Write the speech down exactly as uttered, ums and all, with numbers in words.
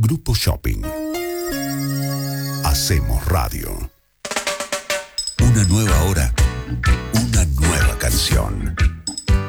Grupo Shopping. Hacemos radio. Una nueva hora, una nueva canción.